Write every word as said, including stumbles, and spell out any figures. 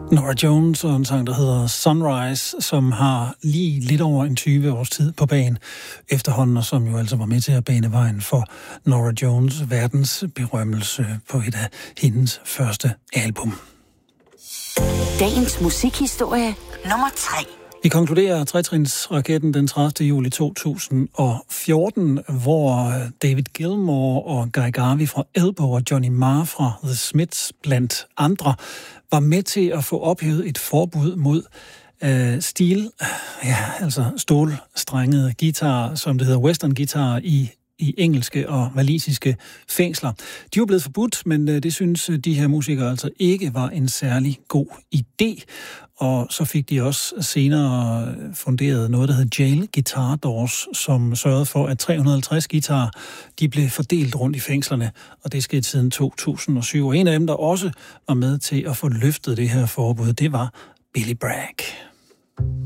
Norah Jones og en sang, der hedder Sunrise, som har lige lidt over en tyve års tid på banen efterhånden, og som jo altså var med til at bane vejen for Norah Jones verdens berømmelse på et af hendes første album. Dagens musikhistorie nummer tre. Vi konkluderer tretrinsraketten den tredivte juli to tusind og fjorten, hvor David Gilmour og Guy Garvey fra Elbow og Johnny Marr fra The Smiths blandt andre var med til at få ophævet et forbud mod øh, stil, ja, altså stålstrengede guitarer, som det hedder western guitarer i i engelske og walisiske fængsler. De var blevet forbudt, men det synes de her musikere altså ikke var en særlig god idé. Og så fik de også senere funderet noget, der hed Jail Guitar Doors, som sørgede for, at tre hundrede og halvtreds guitarer, de blev fordelt rundt i fængslerne, og det skete siden to tusind og syv. Og en af dem, der også var med til at få løftet det her forbud, det var Billy Bragg.